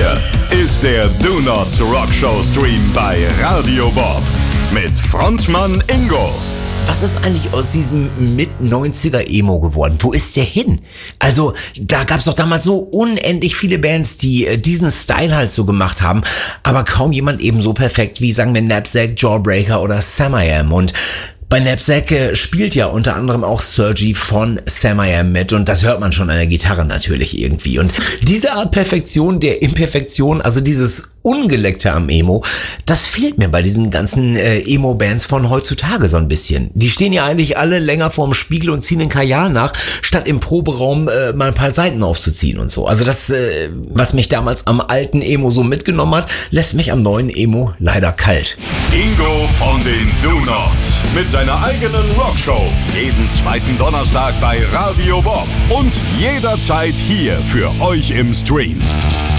Hier ist der Do Nots Rock Show Stream bei Radio Bob mit Frontmann Ingo. Was ist eigentlich aus diesem Mit-90er-Emo geworden? Wo ist der hin? Also, da gab's doch damals so unendlich viele Bands, die diesen Style halt so gemacht haben, aber kaum jemand eben so perfekt wie, sagen wir, Knapsack, Jawbreaker oder Sam.I.Am. Und bei Knapsack spielt ja unter anderem auch Sergi von Sam.I.Am mit und das hört man schon an der Gitarre natürlich irgendwie. Und diese Art Perfektion der Imperfektion, also dieses Ungeleckte am Emo, das fehlt mir bei diesen ganzen Emo-Bands von heutzutage so ein bisschen. Die stehen ja eigentlich alle länger vorm Spiegel und ziehen den Kajal nach, statt im Proberaum mal ein paar Seiten aufzuziehen und so. Also das, was mich damals am alten Emo so mitgenommen hat, lässt mich am neuen Emo leider kalt. Ingo von den Do Nots mit seiner eigenen Rockshow. Jeden zweiten Donnerstag bei Radio Bob und jederzeit hier für euch im Stream.